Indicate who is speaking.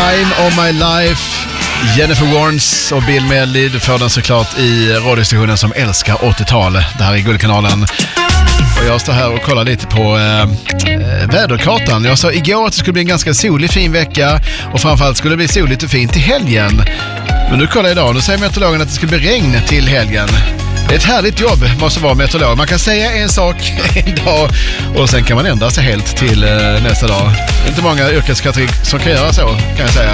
Speaker 1: Time of My Life. Jennifer Warnes och Bill Medley. Du får den såklart i radiostationen som älskar 80-talet. Det här är Guldkanalen. Och jag står här och kollar lite på väderkartan. Jag sa igår att det skulle bli en ganska solig fin vecka. Och framförallt skulle det bli soligt och fint till helgen. Men nu kollar jag idag. Nu säger meteorologen att det skulle bli regn till helgen. Det är ett härligt jobb måste vara meteorolog. Man kan säga en sak en dag och sen kan man ändra sig helt till nästa dag. Det är inte många yrkeskategorier som kan göra så, kan jag säga.